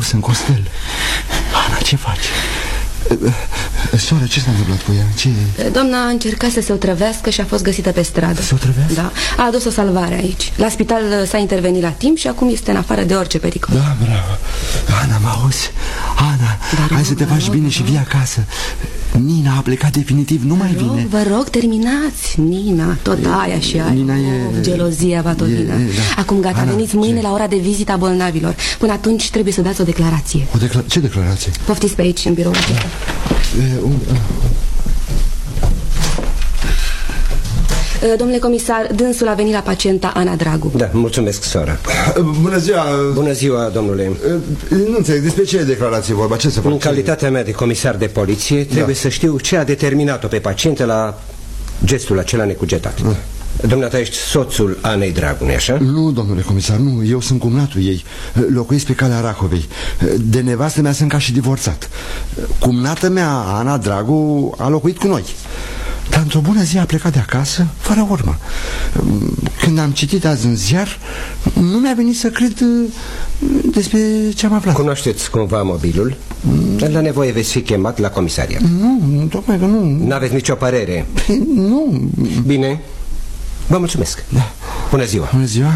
în Costel. Ana, ce faci? Soră, ce s-a întâmplat cu ea? Ce... Doamna a încercat să se otrăvească și a fost găsită pe stradă. Se otrăvească? Da, a adus o salvare aici. La spital s-a intervenit la timp și acum este în afară de orice pericol. Da, bravo. Ana, mă auzi? Ana, hai să te faci bine și vii acasă. Nina a plecat definitiv, nu mai vine. Vă rog, terminați. Nina, tot aia și aia. Nina e... gelozia va tot vine. Da. Acum gata, Ana, veniți mâine la ora de vizită a bolnavilor. Până atunci trebuie să dați o declarație. Ce declarație? Poftiți pe aici, în biroul acesta. Domnule comisar, dânsul a venit la pacienta Ana Dragu. Da, mulțumesc, sora. Bună ziua. Bună ziua, domnule. Nu înțeleg, despre ce declarație vorba? Ce să fac? În calitatea mea de comisar de poliție, trebuie să știu ce a determinat-o pe pacientă la gestul acela necugetat. Dumneata ești soțul Anei Dragu, nu-i așa? Nu, domnule comisar, nu, eu sunt cumnatul ei. Locuiesc pe calea Rahovei. De nevastă mea sunt ca și divorțat. Cumnată mea, Ana Dragu, a locuit cu noi. Dar într-o bună zi a plecat de acasă, fără urmă. Când am citit azi în ziar, nu mi-a venit să cred despre ce am aflat. Cunoașteți cumva mobilul? La nevoie veți fi chemat la comisariat. Nu, tocmai că nu. N-aveți nicio părere? Nu. Bine, vă mulțumesc. Da. Bună ziua. Bună ziua.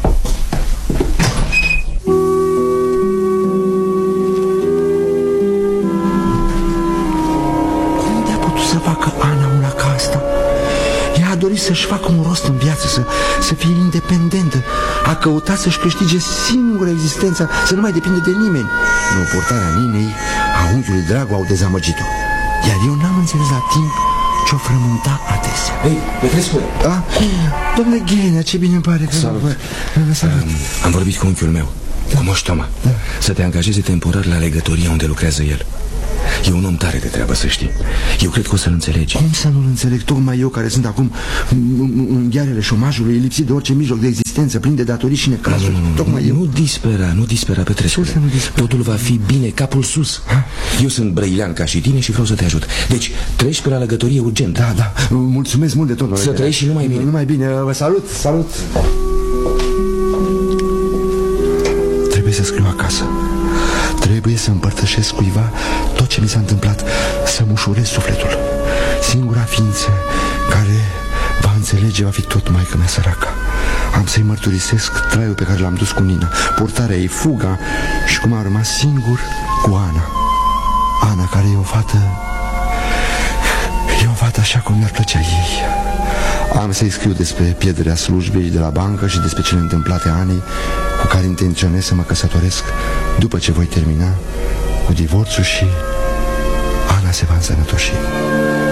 A dorit să-și facă un rost în viață, să fie independentă. A căutat să-și câștige singură existența, să nu mai depinde de nimeni. Nu, purtarea Ninei, a unchiului Dragu au dezamăgit-o. Iar eu n-am înțeles la timp ce o frământa adesea. Ei, Petrescu. Domnule Ghenea, ce bine îmi pare că... Salut. Am vorbit cu unchiul meu, cu Moș Toma, să te angajeze temporar la legătoria unde lucrează el. E un om tare de treabă, să știi. Eu cred că o să-l înțelegi. Cum să nu-l înțeleg? Tocmai eu, care sunt acum în ghearele șomajului, lipsit de orice mijloc de existență, plin de datorii și necazuri. Nu dispera, Petrescu. Totul va fi bine, capul sus. Eu sunt brăilean ca și tine și vreau să te ajut. Deci, treci pe la legătorie urgent. Da, mulțumesc mult de tot. Să trăiești și numai bine. Numai bine, vă salut. Trebuie să scriu acasă. Trebuie să împărtășesc cuiva tot ce mi s-a întâmplat, să-mi ușurez sufletul. Singura ființă care va înțelege va fi tot maică mea săraca. Am să-i mărturisesc traiul pe care l-am dus cu Nina, purtarea ei, fuga și cum am rămas singur cu Ana. Ana, care e o fată așa cum mi-ar plăcea ei. Am să-i scriu despre pierderea slujbei de la bancă și despre cele întâmplate Anei, cu care intenționez să mă căsătoresc după ce voi termina cu divorțul și Ana se va însănătoși.